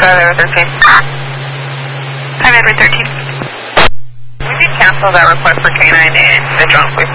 drive Edward 13. Hi, Edward 13. We did cancel that request for K9 in the drunk place.